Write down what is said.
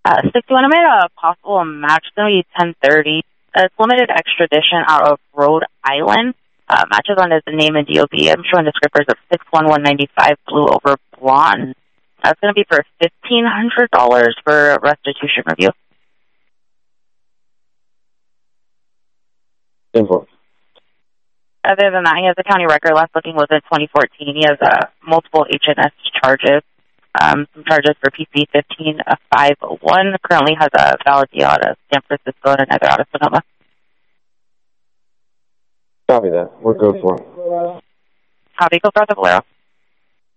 61, I made a possible match. It's going to be 10:30. It's limited extradition out of Rhode Island. Matches on his name and DOB. I'm showing the scrippers of 61195 blue over blonde. That's going to be for $1,500 for a restitution review. Info. Other than that, he has a county record. Last looking was in 2014. He has multiple HNS charges. Some charges for PC 15501. Currently has a valid out of San Francisco and another out of Sonoma. Copy that. We're good for it. Copy. Go for the Valero.